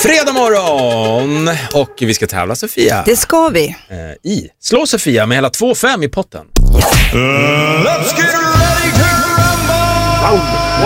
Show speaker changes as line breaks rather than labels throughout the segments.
Fredag morgon och vi ska tävla, Sofia.
Det ska vi.
Slå Sofia med hela 2-5 i potten.
Let's get ready to rumble!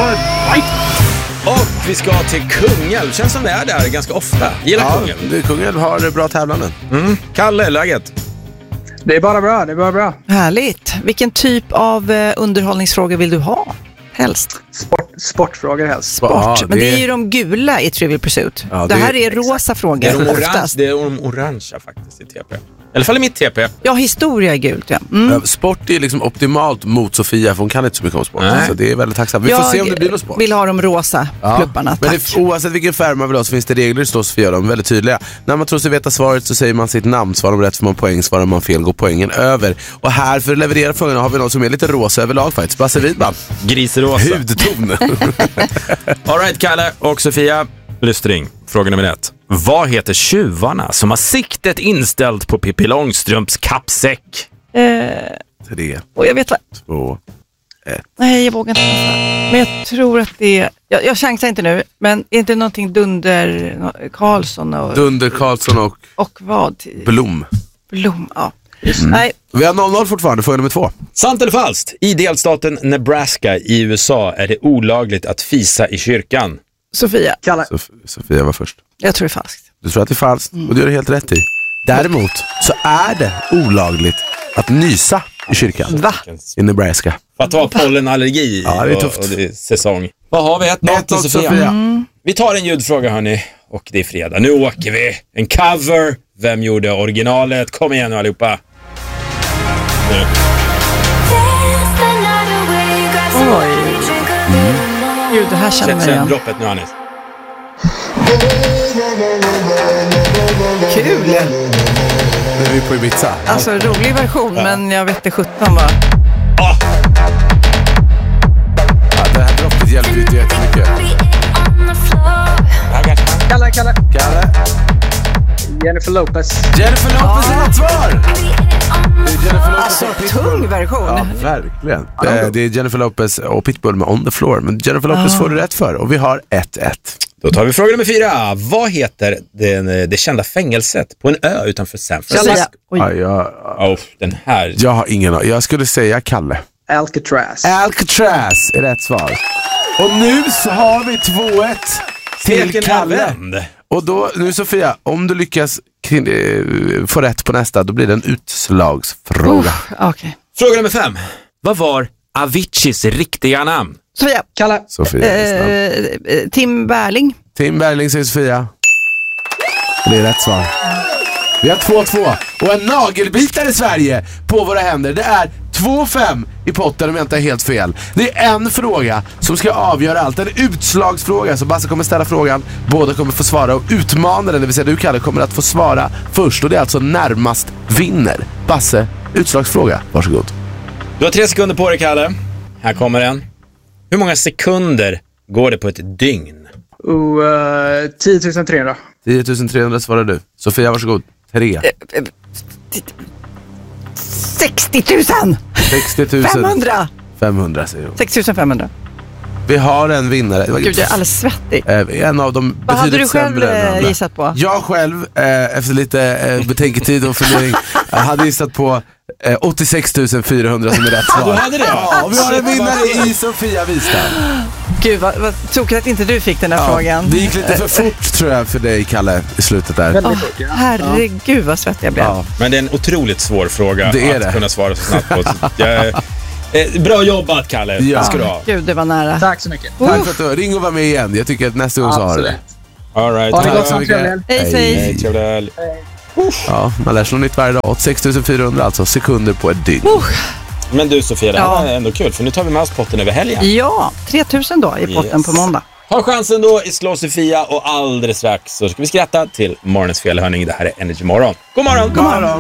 Och vi ska till Kungälv. Känns som det är där ganska ofta. Gillar Kungälv.
Kungälv har bra tävlanden.
Kalle, läget?
Det är bara bra.
Härligt. Vilken typ av underhållningsfrågor vill du ha? Helst.
Sportfrågor helst.
Sport. Men det är ju de gula i Trivial Pursuit.
Ja,
det här är rosa frågor.
Det är de
oftast.
det är de orangea faktiskt i TP. I alla fall i mitt TP.
Ja, historia är gult, ja.
Sport är liksom optimalt mot Sofia, för hon kan inte så mycket om sport.
Nej.
Så det är väldigt tacksamt. Vi får se om det blir något sport.
Vill ha de rosa klubbarna,
Men
tack.
oavsett vilken färg man vill ha så finns det regler, står Sofia, de är väldigt tydliga. När man tror sig veta svaret så säger man sitt namn, svarar man rätt får man poäng, svarar man fel går poängen över. Och här för att leverera frågorna har vi någon som är lite rosa överlag faktiskt. Basse Widman.
Grisrosa.
Hudton.
All right, Kalle och Sofia. Lystring. Fråga nummer 1. Vad heter tjuvarna som har siktet inställt på Pippi Långstrumps kappsäck?
3,
Och jag vet vad.
2.
Nej, jag vågar inte. Men jag tror att det är... Jag chansar inte nu, men är inte någonting Dunder Karlsson och...
Dunder Karlsson
Och vad?
Blom.
Blom, ja. Nej,
Vi har 0-0 fortfarande, fråga nummer 2.
Sant eller falskt? I delstaten Nebraska i USA är det olagligt att fisa i kyrkan.
Sofia.
Kalle.
Sofia var först.
Jag tror det är falskt.
Du tror att det är falskt och du gör det helt rätt i. Däremot så är det olagligt att nysa i kyrkan.
Va?
I Nebraska.
För att ha pollenallergi
Ja, det är tufft.
och det är säsong. Vad har vi? 1-0 till Sofia. Vi tar en ljudfråga, hörni. Och det är fredag. Nu åker vi. En cover. Vem gjorde originalet? Kom igen nu allihopa. Nu.
Oj. Gud, det här känner jag
Sätt
igen.
droppet nu, Anis.
Kul.
Nu är vi på Ibiza.
Alltså, rolig version, men jag vet det 17 va?
Ja, det här droppet hjälper ju inte jättemycket.
Kalle.
Kalle.
Jennifer Lopez.
Jennifer Lopez är rätt svar! Det är Jennifer Lopez
Alltså,
och Pitbull.
tung version.
Ja, verkligen. Det är Jennifer Lopez och Pitbull med On the Floor. Men Jennifer Lopez får du rätt för. Och vi har 1-1.
Då tar vi fråga nummer 4. Vad heter det kända fängelset på en ö utanför San Francisco?
Oj.
Ja,
Den här.
jag har ingen aning. Jag skulle säga Kalle.
Alcatraz.
Alcatraz är rätt svar. Och nu så har vi 2-1 till
Steken är
Kalle.
vänd.
Och då, nu Sofia, om du lyckas få rätt på nästa, då blir det en utslagsfråga.
Okej.
Fråga nummer 5. Vad var Aviciis riktiga namn?
Sofia.
Kalle.
Sofia är snabb.
Tim Berling.
Tim Berling säger Sofia. Det är rätt svar. Vi har 2-2 och en nagelbitare i Sverige på våra händer. Det är 2-5 i potten om jag inte är helt fel. Det är en fråga som ska avgöra allt. En utslagsfråga. Så Basse kommer ställa frågan. Båda kommer få svara och utmanaren, det vill säga du Kalle, kommer att få svara först. Och det är alltså närmast vinner. Basse, utslagsfråga. Varsågod.
Du har 3 sekunder på dig, Kalle. Här kommer den. Hur många sekunder går det på ett dygn?
10 300.
10 300 svarar du. Sofia, varsågod. 3.
60 000.
60 000.
500.
500 säger hon.
6 500.
Vi har en vinnare.
Gud, jag är alldeles svettig.
En av dem
Vad hade
betydligt
du själv
sämre än den andra.
gissat på?
Jag själv, efter lite betänketid och fundering, hade gissat på 86 400 som är rätt svar.
Du hade det?
Ja, och vi har en vinnare i Sofia Wistam.
Gud, vad tråkigt att inte du fick den här frågan.
Det gick lite för fort tror jag för dig, Kalle, i slutet där.
Herregud, vad svettig jag blev.
Ja.
Men det är en otroligt svår fråga
Det är
att
det.
kunna svara så snabbt på. Bra jobbat, Kalle.
Ja.
Det ska du ha.
Gud, det var nära.
Tack så mycket.
Tack för att du ring och var med igen. Jag tycker att nästa gång så har du det.
All right.
Ha det
Tack
gott
så
som
mycket.
trevlig.
Hej, hej.
Trevlig helg.
Ja, man lär sig något nytt varje dag. 86 400 alltså, sekunder på ett dygn.
Men du Sofia, det här
Ja.
var ändå kul för nu tar vi med oss potten över helgen.
Ja, 3 000 då i potten på måndag.
Ha chansen då i Slå Sofia och alldeles strax så ska vi skratta till morgonens felhörning. Det här är Energy Morgon. God morgon!
God morgon!